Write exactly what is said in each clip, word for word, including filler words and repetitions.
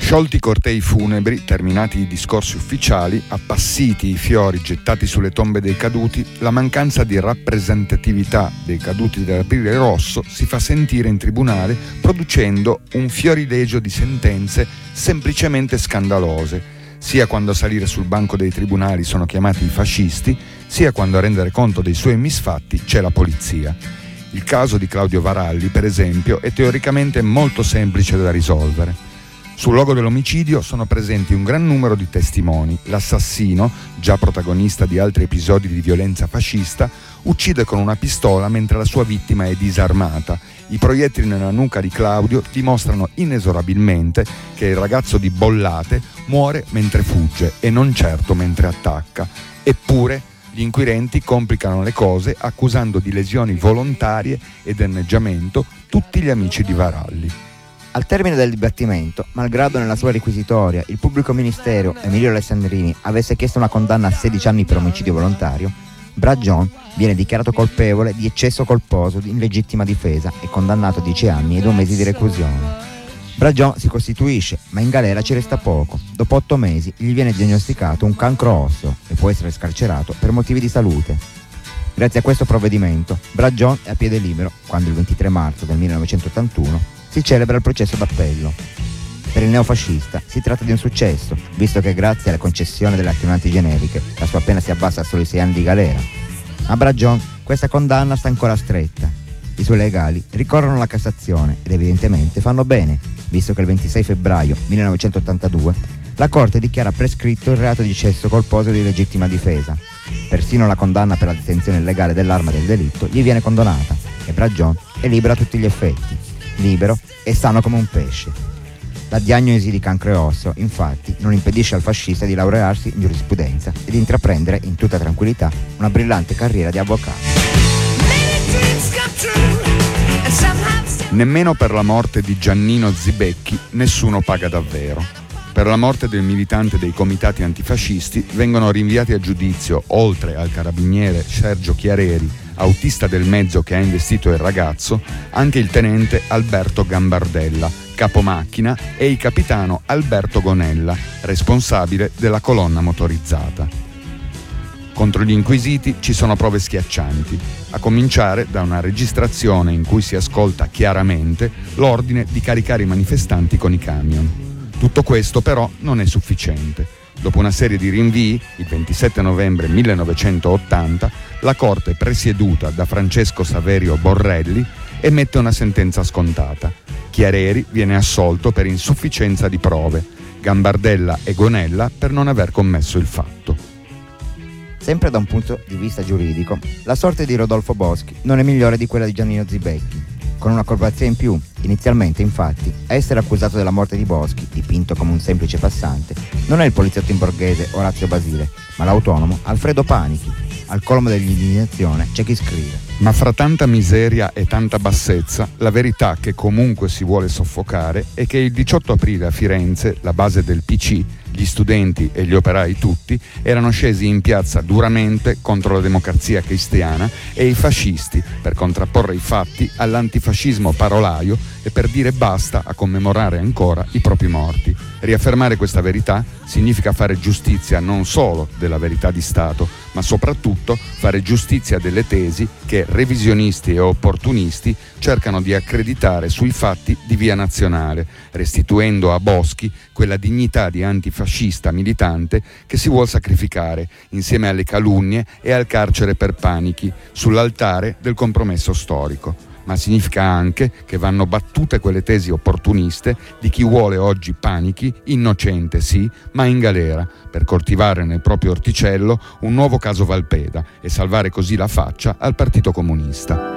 Sciolti i cortei funebri, terminati i discorsi ufficiali, appassiti i fiori gettati sulle tombe dei caduti, la mancanza di rappresentatività dei caduti dell'Aprile Rosso si fa sentire in tribunale, producendo un fiorilegio di sentenze semplicemente scandalose, sia quando a salire sul banco dei tribunali sono chiamati i fascisti, sia quando a rendere conto dei suoi misfatti c'è la polizia. Il caso di Claudio Varalli, per esempio, è teoricamente molto semplice da risolvere. Sul luogo dell'omicidio sono presenti un gran numero di testimoni. L'assassino, già protagonista di altri episodi di violenza fascista, uccide con una pistola mentre la sua vittima è disarmata. I proiettili nella nuca di Claudio dimostrano inesorabilmente che il ragazzo di Bollate muore mentre fugge e non certo mentre attacca. Eppure gli inquirenti complicano le cose accusando di lesioni volontarie e danneggiamento tutti gli amici di Varalli. Al termine del dibattimento, malgrado nella sua requisitoria il pubblico ministero Emilio Alessandrini avesse chiesto una condanna a sedici anni per omicidio volontario, Bragion viene dichiarato colpevole di eccesso colposo in legittima difesa e condannato a dieci anni e due mesi di reclusione. Bragion si costituisce, ma in galera ci resta poco. Dopo otto mesi gli viene diagnosticato un cancro osseo e può essere scarcerato per motivi di salute. Grazie a questo provvedimento, Bragion è a piede libero quando il ventitré marzo del millenovecentottantuno si celebra il processo d'appello. Per il neofascista si tratta di un successo, visto che grazie alla concessione delle attenuanti generiche la sua pena si abbassa a soli sei anni di galera. A Bragion questa condanna sta ancora stretta. I suoi legali ricorrono alla Cassazione ed evidentemente fanno bene, visto che il ventisei febbraio millenovecentottantadue la Corte dichiara prescritto il reato di eccesso colposo di legittima difesa. Persino la condanna per la detenzione illegale dell'arma del delitto gli viene condonata e Bragion è libero a tutti gli effetti, libero e sano come un pesce. La diagnosi di cancro osseo, infatti, non impedisce al fascista di laurearsi in giurisprudenza e di intraprendere in tutta tranquillità una brillante carriera di avvocato. Nemmeno per la morte di Giannino Zibecchi nessuno paga davvero. Per la morte del militante dei comitati antifascisti vengono rinviati a giudizio, oltre al carabiniere Sergio Chiareri, autista del mezzo che ha investito il ragazzo, anche il tenente Alberto Gambardella, capomacchina, e il capitano Alberto Gonella, responsabile della colonna motorizzata. Contro gli inquisiti ci sono prove schiaccianti, a cominciare da una registrazione in cui si ascolta chiaramente l'ordine di caricare i manifestanti con i camion. Tutto questo però non è sufficiente. Dopo una serie di rinvii, il ventisette novembre millenovecentottanta, la Corte presieduta da Francesco Saverio Borrelli emette una sentenza scontata. Chiareri viene assolto per insufficienza di prove, Gambardella e Gonella per non aver commesso il fatto. Sempre da un punto di vista giuridico, la sorte di Rodolfo Boschi non è migliore di quella di Giannino Zibecchi, con una corporazia in più. Inizialmente, infatti, a essere accusato della morte di Boschi, dipinto come un semplice passante, non è il poliziotto in borghese Orazio Basile, ma l'autonomo Alfredo Panichi. Al colmo dell'indignazione c'è chi scrive: ma fra tanta miseria e tanta bassezza, la verità che comunque si vuole soffocare è che il diciotto aprile a Firenze, la base del P C, gli studenti e gli operai tutti erano scesi in piazza duramente contro la democrazia cristiana e i fascisti per contrapporre i fatti all'antifascismo parolaio e per dire basta a commemorare ancora i propri morti. Riaffermare questa verità significa fare giustizia non solo della verità di Stato, ma soprattutto fare giustizia delle tesi che revisionisti e opportunisti cercano di accreditare sui fatti di Via Nazionale, restituendo a Boschi quella dignità di antifascista militante che si vuol sacrificare insieme alle calunnie e al carcere per Panichi sull'altare del compromesso storico. Ma significa anche che vanno battute quelle tesi opportuniste di chi vuole oggi Panichi, innocente sì, ma in galera, per coltivare nel proprio orticello un nuovo caso Valpeda e salvare così la faccia al Partito Comunista.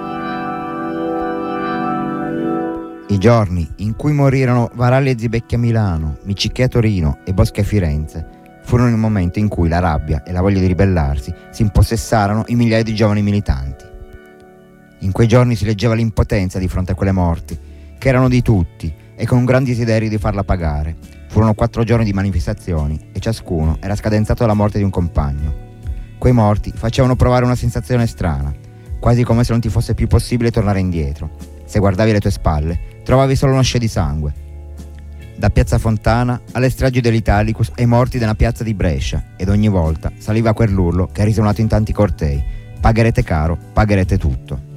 I giorni in cui morirono Varalli e Zibecchi a Milano, Micicchè a Torino e Boschi a Firenze furono il momento in cui la rabbia e la voglia di ribellarsi si impossessarono in migliaia di giovani militanti. In quei giorni si leggeva l'impotenza di fronte a quelle morti, che erano di tutti, e con un gran desiderio di farla pagare. Furono quattro giorni di manifestazioni e ciascuno era scadenzato alla morte di un compagno. Quei morti facevano provare una sensazione strana, quasi come se non ti fosse più possibile tornare indietro. Se guardavi alle tue spalle, trovavi solo una scia di sangue. da Piazza Fontana alle stragi dell'Italicus e ai morti della piazza di Brescia, ed ogni volta saliva quell'urlo che ha risuonato in tanti cortei: pagherete caro, pagherete tutto.